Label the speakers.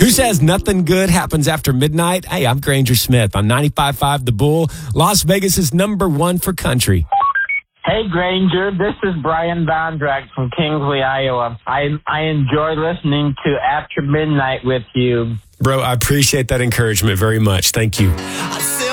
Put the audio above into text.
Speaker 1: Who says nothing good happens after midnight? Hey, I'm Granger Smith on 95.5 The Bull, Las Vegas' #1 for country.
Speaker 2: Hey, Granger, this is Brian Bondrack from Kingsley, Iowa. I enjoy listening to After Midnight with you.
Speaker 1: Bro, I appreciate that encouragement very much. Thank you.